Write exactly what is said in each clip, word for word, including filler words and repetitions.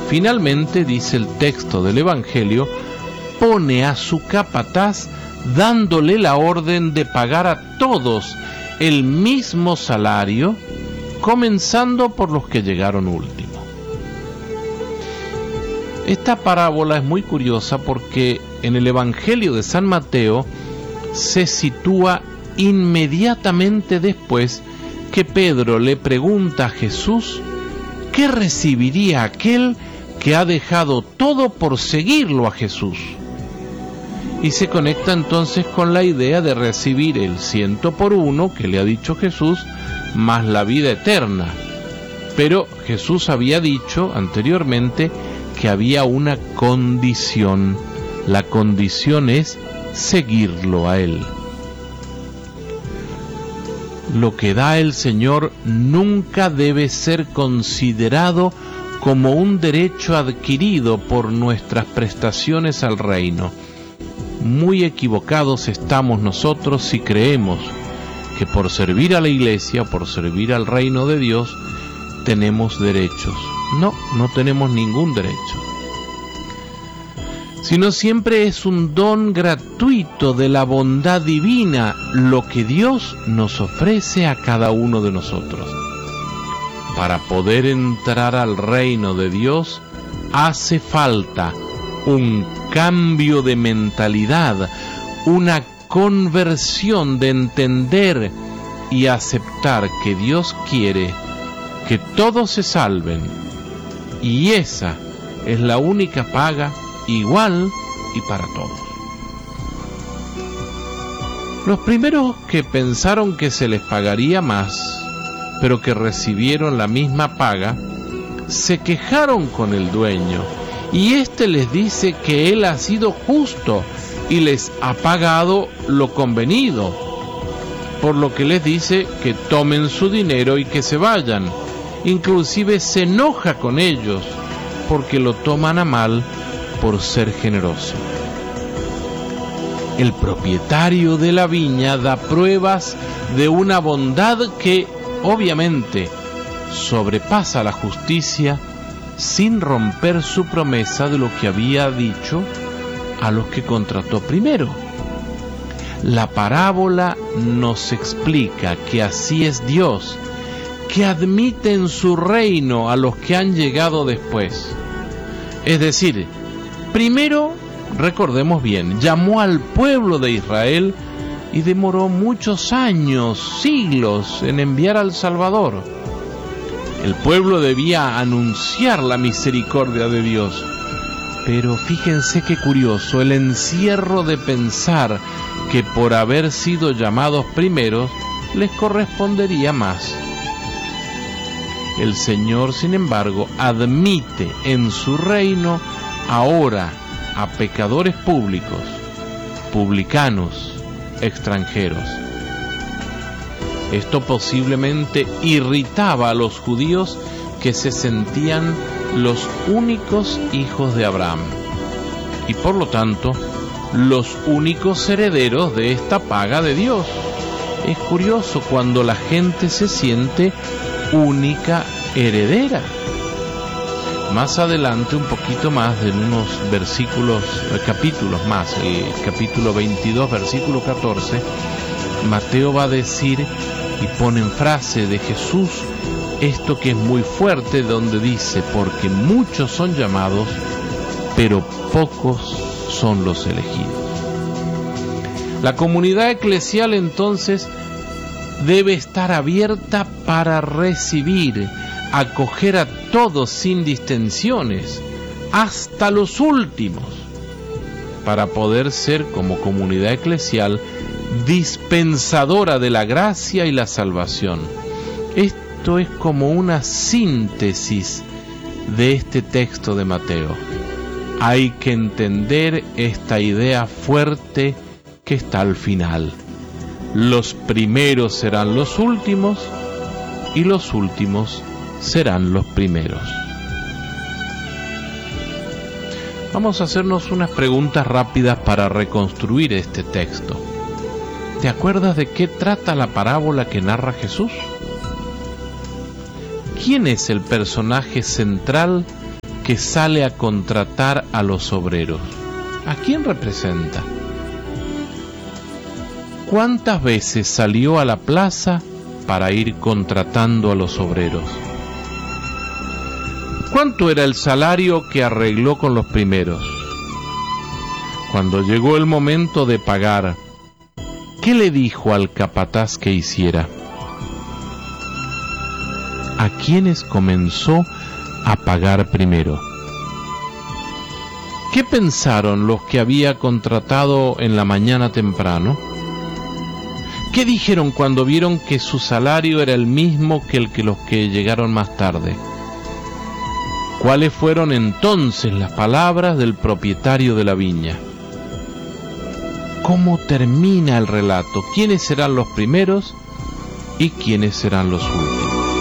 Finalmente, dice el texto del Evangelio, pone a su capataz dándole la orden de pagar a todos el mismo salario, comenzando por los que llegaron último. Esta parábola es muy curiosa porque en el Evangelio de San Mateo se sitúa inmediatamente después que Pedro le pregunta a Jesús ¿qué recibiría aquel que ha dejado todo por seguirlo a Jesús? Y se conecta entonces con la idea de recibir el ciento por uno que le ha dicho Jesús, más la vida eterna. Pero Jesús había dicho anteriormente que había una condición. La condición es seguirlo a Él. Lo que da el Señor nunca debe ser considerado como un derecho adquirido por nuestras prestaciones al reino. Muy equivocados estamos nosotros si creemos que por servir a la iglesia, por servir al reino de Dios, tenemos derechos. No, no tenemos ningún derecho. Sino siempre es un don gratuito de la bondad divina lo que Dios nos ofrece a cada uno de nosotros. Para poder entrar al reino de Dios hace falta un cambio de mentalidad, una conversión de entender y aceptar que Dios quiere que todos se salven, y esa es la única paga igual y para todos. Los primeros que pensaron que se les pagaría más, pero que recibieron la misma paga, se quejaron con el dueño, y éste les dice que él ha sido justo y les ha pagado lo convenido, por lo que les dice que tomen su dinero y que se vayan. Inclusive se enoja con ellos porque lo toman a mal por ser generoso. El propietario de la viña da pruebas de una bondad que obviamente sobrepasa la justicia, sin romper su promesa de lo que había dicho a los que contrató primero. La parábola nos explica que así es Dios, que admite en su reino a los que han llegado después. Es decir, primero, recordemos bien, llamó al pueblo de Israel y demoró muchos años, siglos, en enviar al Salvador. El pueblo debía anunciar la misericordia de Dios. Pero fíjense qué curioso, el encierro de pensar que por haber sido llamados primeros, les correspondería más. El Señor, sin embargo, admite en su reino ahora a pecadores públicos, publicanos, extranjeros. Esto posiblemente irritaba a los judíos que se sentían los únicos hijos de Abraham y por lo tanto los únicos herederos de esta paga de Dios. Es curioso cuando la gente se siente única heredera. Más adelante, un poquito más, en unos versículos, capítulos más, el capítulo veintidós, versículo catorce, Mateo va a decir y pone en frase de Jesús esto que es muy fuerte, donde dice: porque muchos son llamados, pero pocos son los elegidos. La comunidad eclesial entonces debe estar abierta para recibir, acoger a todos sin distinciones, hasta los últimos, para poder ser como comunidad eclesial dispensadora de la gracia y la salvación. Esto es como una síntesis de este texto de Mateo. Hay que entender esta idea fuerte que está al final. Los primeros serán los últimos y los últimos serán los primeros. Vamos a hacernos unas preguntas rápidas para reconstruir este texto. ¿Te acuerdas de qué trata la parábola que narra Jesús? ¿Quién es el personaje central que sale a contratar a los obreros. ¿A quién representa? ¿Cuántas veces salió a la plaza para ir contratando a los obreros? ¿Cuánto era el salario que arregló con los primeros? Cuando llegó el momento de pagar, ¿qué le dijo al capataz que hiciera? ¿A quiénes comenzó a pagar primero? ¿Qué pensaron los que había contratado en la mañana temprano? ¿Qué dijeron cuando vieron que su salario era el mismo que el que los que llegaron más tarde? ¿Cuáles fueron entonces las palabras del propietario de la viña? ¿Cómo termina el relato? ¿Quiénes serán los primeros y quiénes serán los últimos?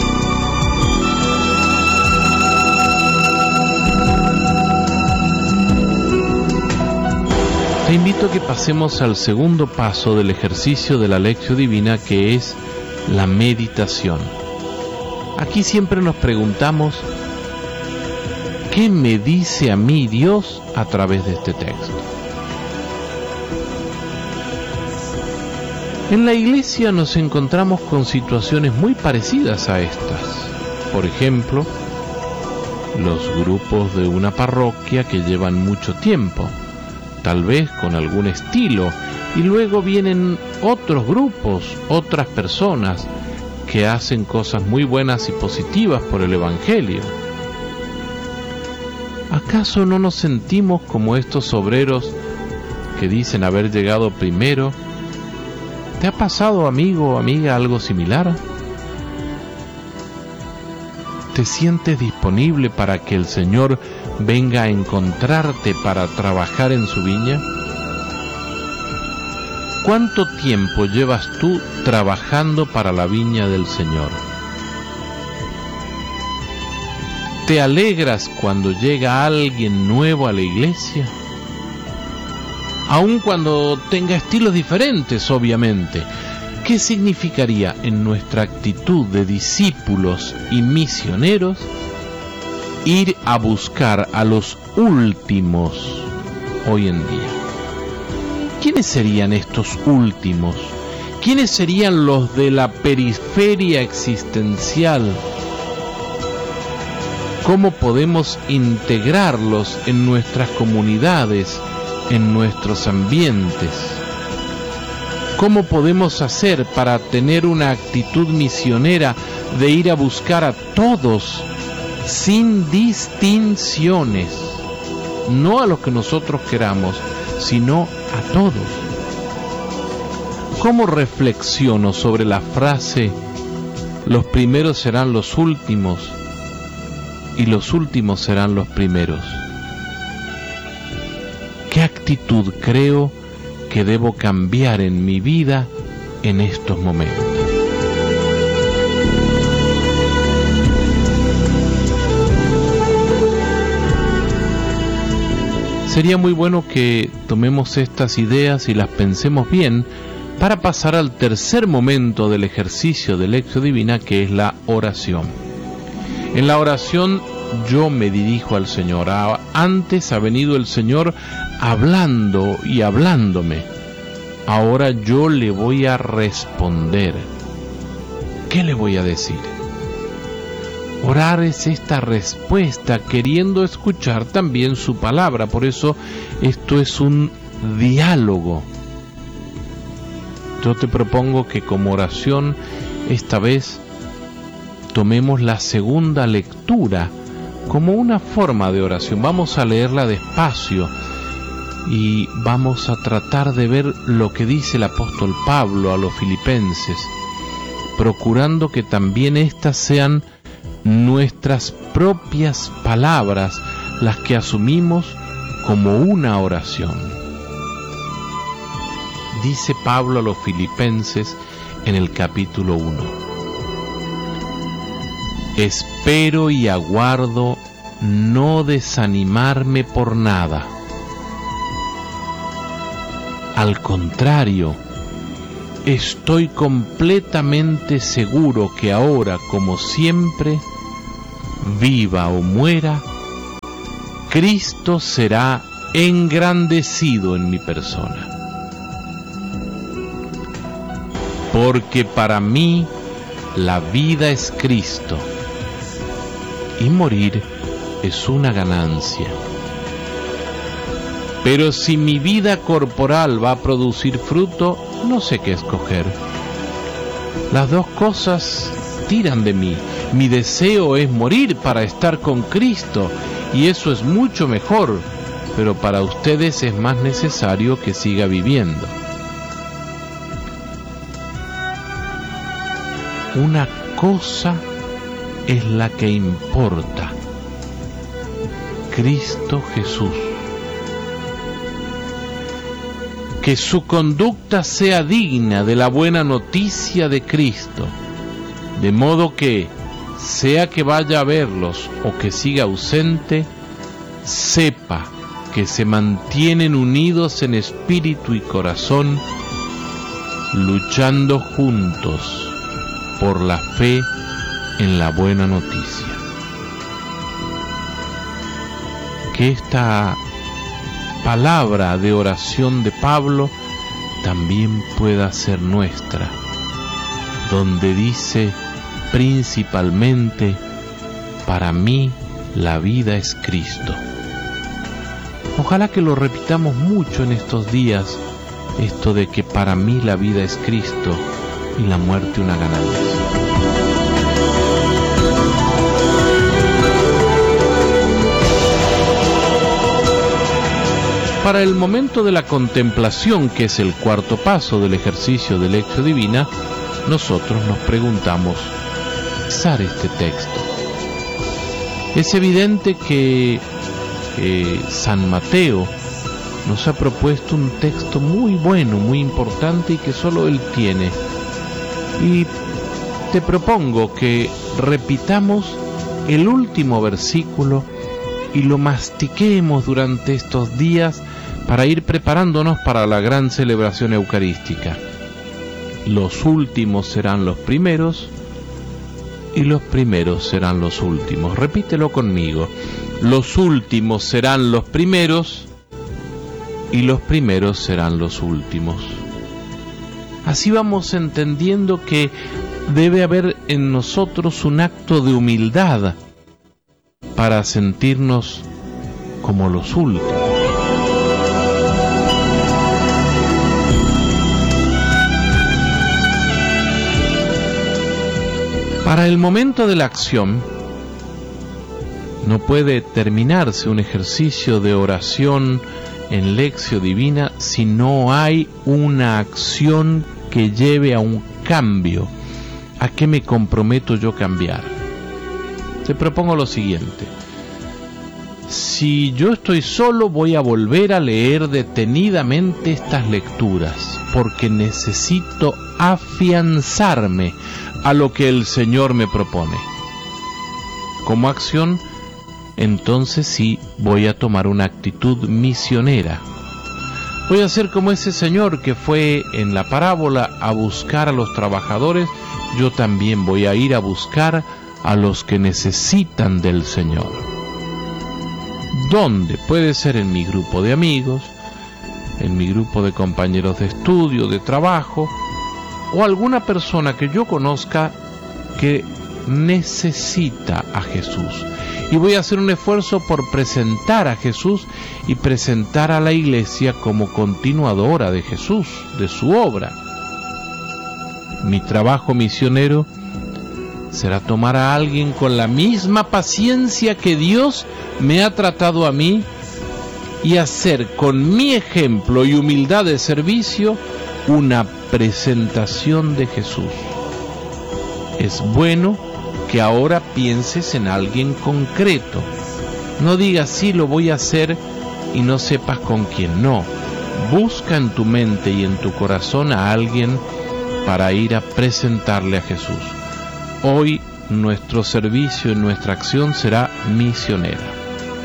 Te invito a que pasemos al segundo paso del ejercicio de la Lectio Divina, que es la meditación. Aquí siempre nos preguntamos, ¿qué me dice a mí Dios a través de este texto? En la iglesia nos encontramos con situaciones muy parecidas a estas. Por ejemplo, los grupos de una parroquia que llevan mucho tiempo, tal vez con algún estilo, y luego vienen otros grupos, otras personas que hacen cosas muy buenas y positivas por el Evangelio. ¿Acaso no nos sentimos como estos obreros que dicen haber llegado primero? ¿Te ha pasado, amigo o amiga, algo similar? ¿Te sientes disponible para que el Señor venga a encontrarte para trabajar en su viña? ¿Cuánto tiempo llevas tú trabajando para la viña del Señor? ¿Te alegras cuando llega alguien nuevo a la iglesia? Aun cuando tenga estilos diferentes, obviamente. ¿Qué significaría en nuestra actitud de discípulos y misioneros ir a buscar a los últimos hoy en día? ¿Quiénes serían estos últimos? ¿Quiénes serían los de la periferia existencial? ¿Cómo podemos integrarlos en nuestras comunidades, en nuestros ambientes? ¿Cómo podemos hacer para tener una actitud misionera de ir a buscar a todos sin distinciones? No a los que nosotros queramos, sino a todos. ¿Cómo reflexiono sobre la frase, los primeros serán los últimos y los últimos serán los primeros? ¿Qué actitud creo que debo cambiar en mi vida en estos momentos? Sería muy bueno que tomemos estas ideas y las pensemos bien para pasar al tercer momento del ejercicio de Lectio Divina, que es la oración. En la oración yo me dirijo al Señor. Antes ha venido el Señor hablando y hablándome. Ahora yo le voy a responder. ¿Qué le voy a decir? Orar es esta respuesta, queriendo escuchar también su palabra. Por eso esto es un diálogo. Yo te propongo que como oración, esta vez, tomemos la segunda lectura como una forma de oración. Vamos a leerla despacio y vamos a tratar de ver lo que dice el apóstol Pablo a los filipenses, procurando que también estas sean nuestras propias palabras las que asumimos como una oración. Dice Pablo a los filipenses en el capítulo uno: espero y aguardo no desanimarme por nada. Al contrario, estoy completamente seguro que ahora, como siempre, viva o muera, Cristo será engrandecido en mi persona. Porque para mí la vida es Cristo y morir es una ganancia. Pero si mi vida corporal va a producir fruto, no sé qué escoger. Las dos cosas tiran de mí. Mi deseo es morir para estar con Cristo, y eso es mucho mejor, pero para ustedes es más necesario que siga viviendo. Una cosa es la que importa: Cristo Jesús. Que su conducta sea digna de la buena noticia de Cristo, de modo que, sea que vaya a verlos o que siga ausente, sepa que se mantienen unidos en espíritu y corazón, luchando juntos por la fe en la buena noticia. Que esta palabra de oración de Pablo también pueda ser nuestra, donde dice principalmente: para mí la vida es Cristo. Ojalá que lo repitamos mucho en estos días, esto de que para mí la vida es Cristo y la muerte una ganancia. Para el momento de la contemplación, que es el cuarto paso del ejercicio de Lectio Divina, nosotros nos preguntamos: ¿usar este texto? Es evidente que eh, San Mateo nos ha propuesto un texto muy bueno, muy importante y que solo él tiene. Y te propongo que repitamos el último versículo y lo mastiquemos durante estos días para ir preparándonos para la gran celebración eucarística. Los últimos serán los primeros y los primeros serán los últimos. Repítelo conmigo: los últimos serán los primeros y los primeros serán los últimos. Así vamos entendiendo que debe haber en nosotros un acto de humildad para sentirnos como los últimos. Para el momento de la acción, no puede terminarse un ejercicio de oración en Lectio Divina si no hay una acción que lleve a un cambio. ¿A qué me comprometo yo a cambiar? Te propongo lo siguiente: si yo estoy solo, voy a volver a leer detenidamente estas lecturas, porque necesito afianzarme a lo que el Señor me propone. Como acción, entonces sí voy a tomar una actitud misionera. Voy a ser como ese señor que fue en la parábola a buscar a los trabajadores. Yo también voy a ir a buscar a los que necesitan del Señor. ¿Dónde? Puede ser en mi grupo de amigos, en mi grupo de compañeros de estudio, de trabajo, o alguna persona que yo conozca que necesita a Jesús. Y voy a hacer un esfuerzo por presentar a Jesús y presentar a la Iglesia como continuadora de Jesús, de su obra. Mi trabajo misionero será tomar a alguien con la misma paciencia que Dios me ha tratado a mí y hacer con mi ejemplo y humildad de servicio una presentación de Jesús. Es bueno que ahora pienses en alguien concreto. No digas sí, lo voy a hacer y no sepas con quién. No, busca en tu mente y en tu corazón a alguien para ir a presentarle a Jesús. Hoy nuestro servicio y nuestra acción será misionera.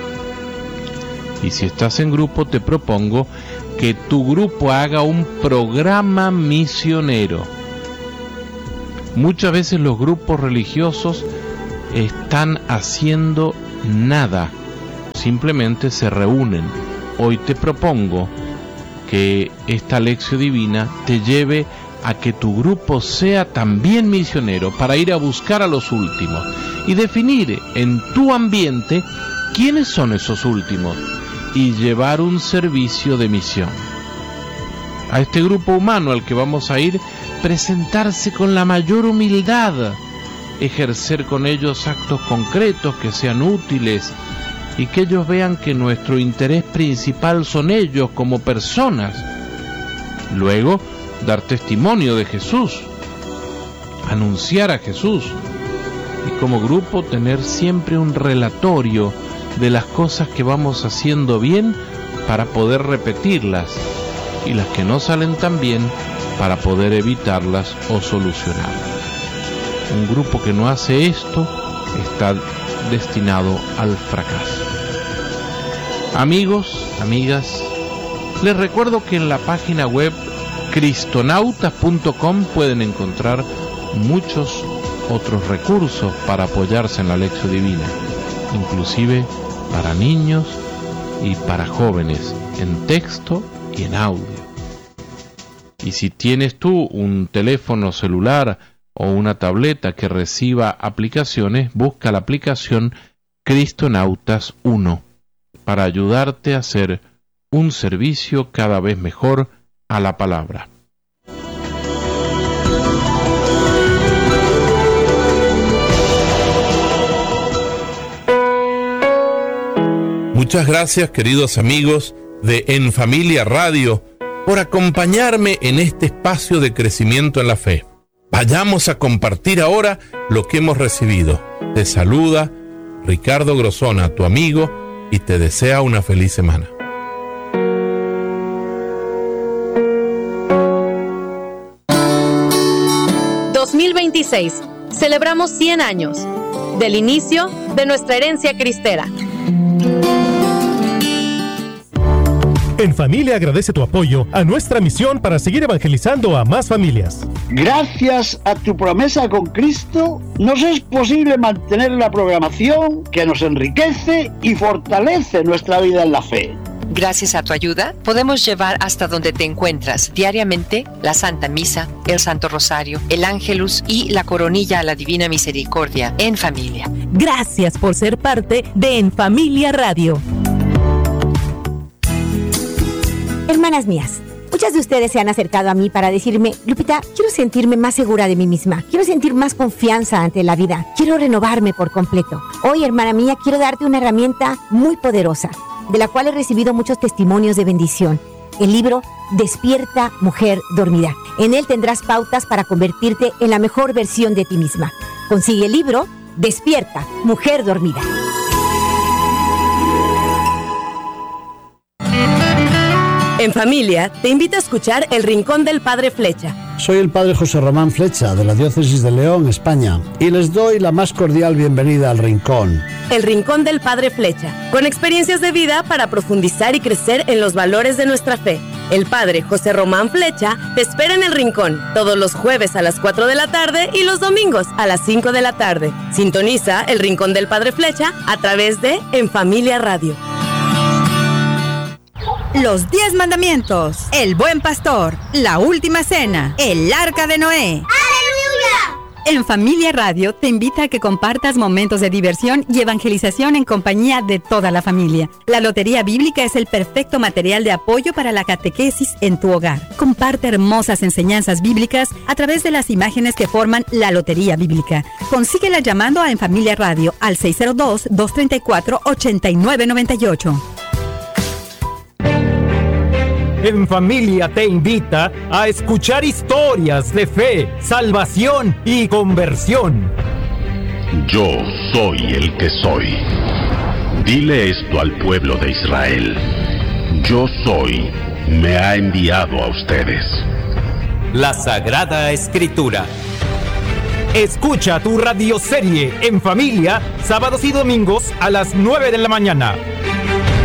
Y si estás en grupo, te propongo que tu grupo haga un programa misionero. Muchas veces los grupos religiosos están haciendo nada, simplemente se reúnen. Hoy te propongo que esta lección divina te lleve a que tu grupo sea también misionero para ir a buscar a los últimos y definir en tu ambiente quiénes son esos últimos y llevar un servicio de misión. A este grupo humano al que vamos a ir, presentarse con la mayor humildad, ejercer con ellos actos concretos que sean útiles y que ellos vean que nuestro interés principal son ellos como personas. Luego, dar testimonio de Jesús, anunciar a Jesús y como grupo tener siempre un relatorio de las cosas que vamos haciendo bien para poder repetirlas y las que no salen tan bien para poder evitarlas o solucionarlas. Un grupo que no hace esto está destinado al fracaso. Amigos, amigas, les recuerdo que en la página web cristonautas punto com pueden encontrar muchos otros recursos para apoyarse en la lección divina, inclusive para niños y para jóvenes, en texto y en audio. Y si tienes tú un teléfono celular o una tableta que reciba aplicaciones, busca la aplicación Cristonautas uno para ayudarte a hacer un servicio cada vez mejor a la palabra. Muchas gracias, queridos amigos de En Familia Radio, por acompañarme en este espacio de crecimiento en la fe. Vayamos a compartir ahora lo que hemos recibido. Te saluda Ricardo Grosona, tu amigo, y te desea una feliz semana. dos mil veintiséis. Celebramos cien años del inicio de nuestra herencia cristera. En Familia agradece tu apoyo a nuestra misión para seguir evangelizando a más familias. Gracias a tu promesa con Cristo, nos es posible mantener la programación que nos enriquece y fortalece nuestra vida en la fe. Gracias a tu ayuda, podemos llevar hasta donde te encuentras diariamente la Santa Misa, el Santo Rosario, el Ángelus y la Coronilla a la Divina Misericordia en familia. Gracias por ser parte de En Familia Radio. Hermanas mías, muchas de ustedes se han acercado a mí para decirme: Lupita, quiero sentirme más segura de mí misma, quiero sentir más confianza ante la vida, quiero renovarme por completo. Hoy, hermana mía, quiero darte una herramienta muy poderosa, de la cual he recibido muchos testimonios de bendición. El libro Despierta, Mujer Dormida. En él tendrás pautas para convertirte en la mejor versión de ti misma. Consigue el libro Despierta, Mujer Dormida. En Familia te invita a escuchar El Rincón del Padre Flecha. Soy el Padre José Román Flecha, de la Diócesis de León, España, y les doy la más cordial bienvenida al Rincón. El Rincón del Padre Flecha, con experiencias de vida para profundizar y crecer en los valores de nuestra fe. El Padre José Román Flecha te espera en El Rincón, todos los jueves a las cuatro de la tarde y los domingos a las cinco de la tarde. Sintoniza El Rincón del Padre Flecha a través de En Familia Radio. Los diez mandamientos, el buen pastor, la última cena, el arca de Noé. ¡Aleluya! En Familia Radio te invita a que compartas momentos de diversión y evangelización en compañía de toda la familia. La Lotería Bíblica es el perfecto material de apoyo para la catequesis en tu hogar. Comparte hermosas enseñanzas bíblicas a través de las imágenes que forman la Lotería Bíblica. Consíguela llamando a En Familia Radio al seis cero dos, dos tres cuatro, ocho nueve nueve ocho. En Familia te invita a escuchar historias de fe, salvación y conversión. Yo soy el que soy. Dile esto al pueblo de Israel. Yo soy, me ha enviado a ustedes. La Sagrada Escritura. Escucha tu radioserie En Familia, sábados y domingos a las nueve de la mañana.